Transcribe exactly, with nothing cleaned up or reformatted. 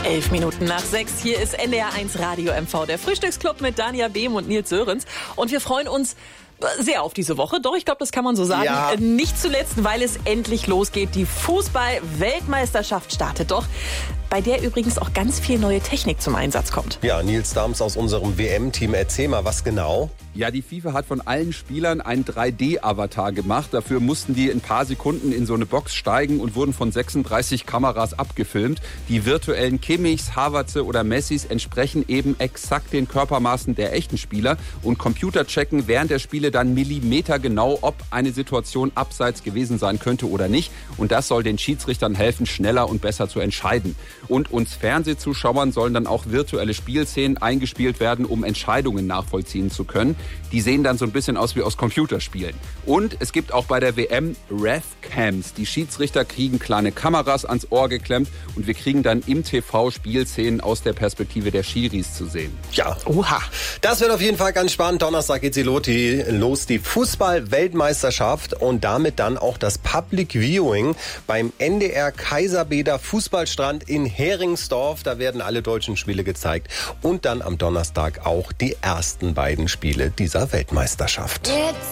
Elf Minuten nach sechs. Hier ist N D R eins Radio M V, der Frühstücksclub mit Dania Behm und Nils Sörensen. Und wir freuen uns sehr auf diese Woche. Doch, ich glaube, das kann man so sagen. Ja. Nicht zuletzt, weil es endlich losgeht. Die Fußball-Weltmeisterschaft startet doch, bei der übrigens auch ganz viel neue Technik zum Einsatz kommt. Ja, Nils Dahms aus unserem W M-Team. Erzähl mal, was genau? Ja, die FIFA hat von allen Spielern einen drei D-Avatar gemacht. Dafür mussten die in ein paar Sekunden in so eine Box steigen und wurden von sechsunddreißig Kameras abgefilmt. Die virtuellen Kimmichs, Havertze oder Messis entsprechen eben exakt den Körpermaßen der echten Spieler. Und Computer checken während der Spiele dann millimetergenau, ob eine Situation abseits gewesen sein könnte oder nicht. Und das soll den Schiedsrichtern helfen, schneller und besser zu entscheiden. Und uns Fernsehzuschauern sollen dann auch virtuelle Spielszenen eingespielt werden, um Entscheidungen nachvollziehen zu können. Die sehen dann so ein bisschen aus wie aus Computerspielen. Und es gibt auch bei der W M Ref-Cams. Die Schiedsrichter kriegen kleine Kameras ans Ohr geklemmt und wir kriegen dann im T V Spielszenen aus der Perspektive der Schiris zu sehen. Ja, oha. Das wird auf jeden Fall ganz spannend. Donnerstag geht sie los, die, los, die Fußball-Weltmeisterschaft und damit dann auch das Public Viewing beim N D R Kaiserbeder Fußballstrand in Heringsdorf. Da werden alle deutschen Spiele gezeigt und dann am Donnerstag auch die ersten beiden Spiele dieser Weltmeisterschaft. Jetzt